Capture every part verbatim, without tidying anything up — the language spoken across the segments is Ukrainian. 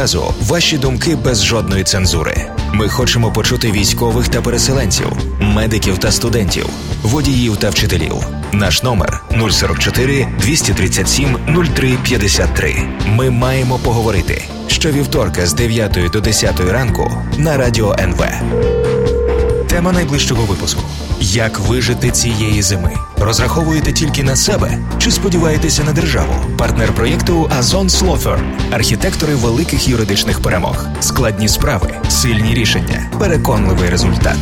разу ваші думки без жодної цензури. Ми хочемо почути військових та переселенців, медиків та студентів, водіїв та вчителів. Наш номер нуль сорок чотири двісті тридцять сім нуль три п'ятдесят три. Ми маємо поговорити. Щовівторка з дев'ятої до десятої ранку на Радіо ен ве. Тема найближчого випуску. Як вижити цієї зими? Розраховуєте тільки на себе? Чи сподіваєтеся на державу? Партнер проєкту Азонс Law Firm. Архітектори великих юридичних перемог. Складні справи, сильні рішення, переконливий результат.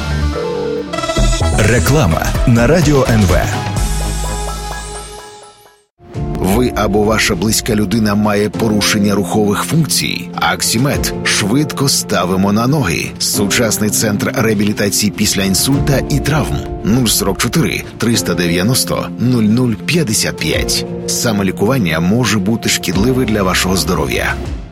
Реклама на Радіо ен ве. Ви або ваша близька людина має порушення рухових функцій? Аксімед. Швидко ставимо на ноги. Сучасний центр реабілітації після інсульта і травм. нуль сорок чотири триста дев'яносто нуль нуль п'ятдесят п'ять. Самолікування може бути шкідливе для вашого здоров'я.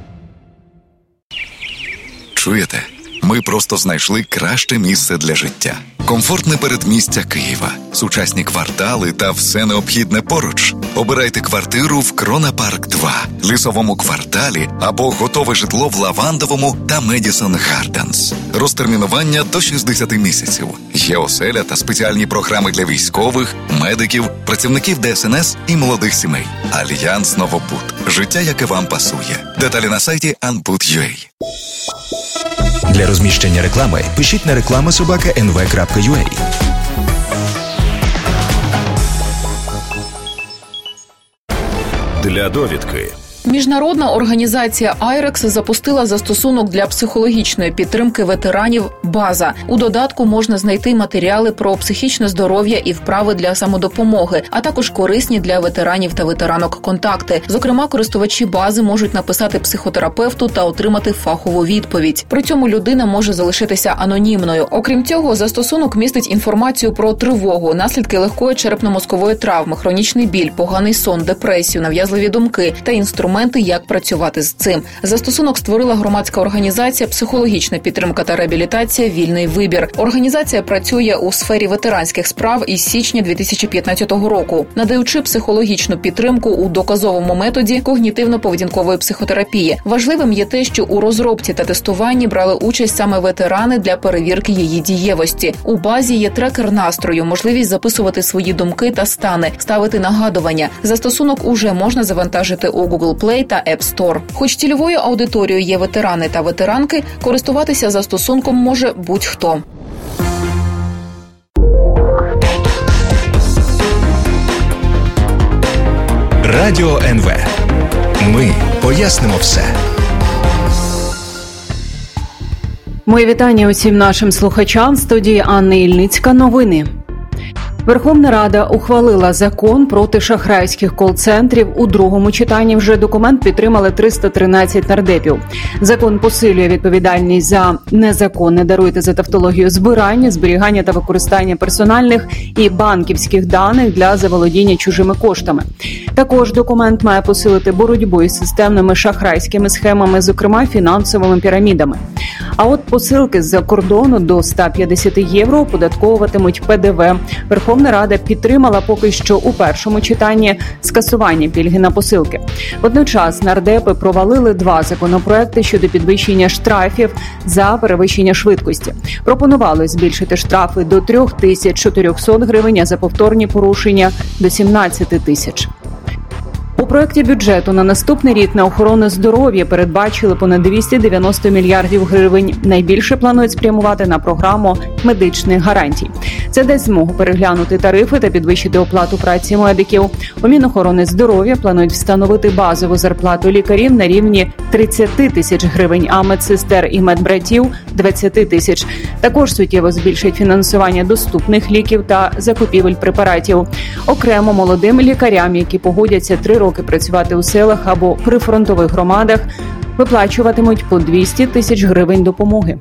Чуєте? Ми просто знайшли краще місце для життя. Комфортне передмістя Києва, сучасні квартали та все необхідне поруч. Обирайте квартиру в Крона Парк два, Лісовому кварталі або готове житло в Лавандовому та Медісон Гарденс. Розтермінування до шістдесят місяців. Є оселя та спеціальні програми для військових, медиків, працівників де ес ен ес і молодих сімей. Альянс Новобуд. Життя, яке вам пасує. Деталі на сайті анбуд крапка ю а. Для розміщення реклами пишіть на реклама собака ен ве крапка ю а. Для довідки. Міжнародна організація айрекс запустила застосунок для психологічної підтримки ветеранів «База». У додатку можна знайти матеріали про психічне здоров'я і вправи для самодопомоги, а також корисні для ветеранів та ветеранок контакти. Зокрема, користувачі «Бази» можуть написати психотерапевту та отримати фахову відповідь. При цьому людина може залишитися анонімною. Окрім цього, застосунок містить інформацію про тривогу, наслідки легкої черепно-мозкової травми, хронічний біль, поганий сон, депресію, нав'язливі думки та інструменти, як працювати з цим. Застосунок створила громадська організація «Психологічна підтримка та реабілітація. Вільний вибір». Організація працює у сфері ветеранських справ із січня дві тисячі п'ятнадцятого року, надаючи психологічну підтримку у доказовому методі когнітивно-поведінкової психотерапії. Важливим є те, що у розробці та тестуванні брали участь саме ветерани для перевірки її дієвості. У базі є трекер настрою, можливість записувати свої думки та стани, ставити нагадування. Застосунок уже можна завантажити у Google Play та App Store. Хоч цільовою аудиторією є ветерани та ветеранки, користуватися застосунком може будь-хто. Радіо ен ве. Ми пояснимо все. Мої вітання усім нашим слухачам. В студії Анна Ільницька. Новини. Верховна Рада ухвалила закон проти шахрайських кол-центрів. У другому читанні вже документ підтримали триста тринадцять нардепів. Закон посилює відповідальність за незаконне, даруйте за тавтологію, збирання, зберігання та використання персональних і банківських даних для заволодіння чужими коштами. Також документ має посилити боротьбу із системними шахрайськими схемами, зокрема фінансовими пірамідами. А от посилки з-за кордону до сто п'ятдесят євро оподатковуватимуть пе де ве. Верховна Рада підтримала поки що у першому читанні скасування пільги на посилки. Водночас нардепи провалили два законопроекти щодо підвищення штрафів за перевищення швидкості. Пропонували збільшити штрафи до три тисячі чотириста гривень, а за повторні порушення – до сімнадцять тисяч. У проєкті бюджету на наступний рік на охорону здоров'я передбачили понад двісті дев'яносто мільярдів гривень. Найбільше планують спрямувати на програму медичних гарантій. Це дасть змогу переглянути тарифи та підвищити оплату праці медиків. У Мінохорони здоров'я планують встановити базову зарплату лікарів на рівні тридцять тисяч гривень, а медсестер і медбратів – двадцять тисяч. Також суттєво збільшить фінансування доступних ліків та закупівель препаратів. Окремо молодим лікарям, які погодяться три роки працювати у селах або прифронтових громадах, виплачуватимуть по двісті тисяч гривень допомоги.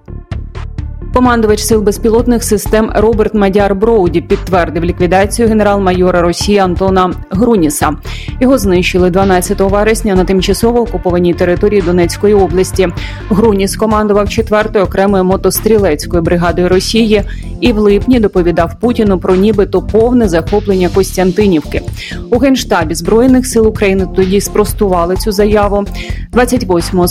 Командувач сил безпілотних систем Роберт Мадяр Броуді підтвердив ліквідацію генерал-майора Росії Антона Груніса. Його знищили дванадцятого вересня на тимчасово окупованій території Донецької області. Груніс командував четвертою окремою мотострілецькою бригадою Росії і в липні доповідав Путіну про нібито повне захоплення Костянтинівки. У Генштабі Збройних сил України тоді спростували цю заяву. двадцять восьмого